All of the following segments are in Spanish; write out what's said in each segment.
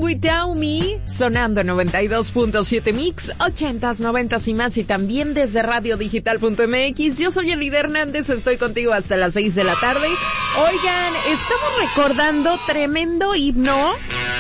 Without Me, sonando en 92.7 Mix, 80s, 90s y más, y también desde radiodigital.mx. Yo soy Elida Hernández, estoy contigo hasta las 6 de la tarde. Oigan, estamos recordando tremendo himno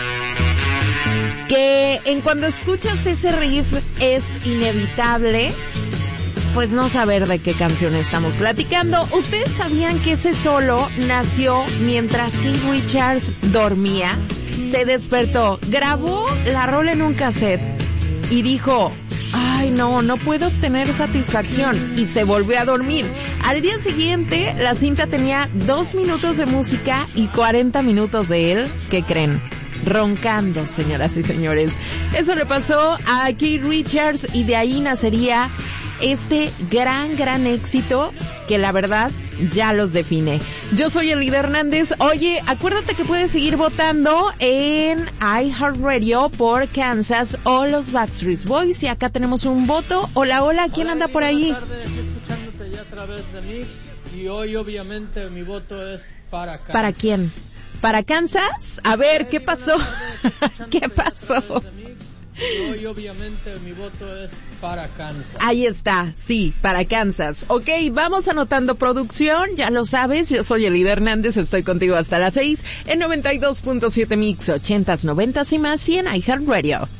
que en cuando escuchas ese riff es inevitable pues no saber de qué canción estamos platicando. ¿Ustedes sabían que ese solo nació mientras Keith Richards dormía? Se despertó, grabó la rola en un cassette y dijo, ay no puedo obtener satisfacción, y se volvió a dormir. Al día siguiente la cinta tenía 2 minutos de música y 40 minutos de él, ¿qué creen? Roncando, señoras y señores. Eso le pasó a Keith Richards y de ahí nacería este gran éxito que la verdad ya los define. Yo soy Elida Hernández. Oye, acuérdate que puedes seguir votando en iHeartRadio por Kansas o los Backstreet Boys, y acá tenemos un voto. Hola, ¿quién anda por ahí? Buenas tardes, estoy escuchándote ya a través de Mix, y hoy obviamente mi voto es para Kansas. ¿Para quién? ¿Para Kansas? A ver, ¿qué pasó? ¿Qué pasó? Y hoy obviamente mi voto es para Kansas. Ahí está, sí, para Kansas. Ok, vamos anotando producción, ya lo sabes, yo soy Elida Hernández, estoy contigo hasta las 6 en 92.7 Mix, 80s, 90s y más, y en iHeartRadio.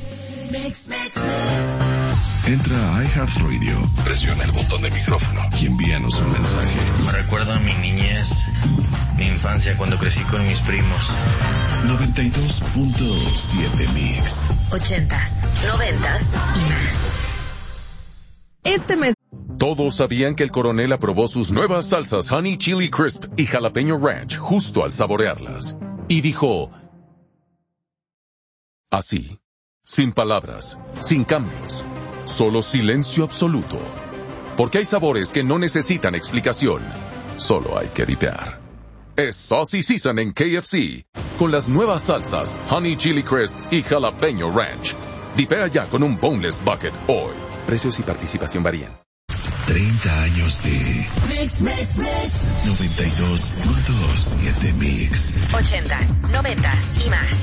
Entra a iHeartRadio, presiona el botón de micrófono y envíanos un mensaje. Me recuerda a mi niñez, mi infancia cuando crecí con mis primos. 92.7 Mix. 80s, 90s y más. Este mes. Todos sabían que el coronel aprobó sus nuevas salsas Honey Chili Crisp y Jalapeño Ranch justo al saborearlas. Y dijo, así, sin palabras, sin cambios, solo silencio absoluto. Porque hay sabores que no necesitan explicación, solo hay que dipear. Es Saucy Season en KFC, con las nuevas salsas Honey Chili Crisp y Jalapeño Ranch. Dipea ya con un Boneless Bucket hoy. Precios y participación varían. 30 años de Mix. 92.7 Mix. 80s, 90s y más.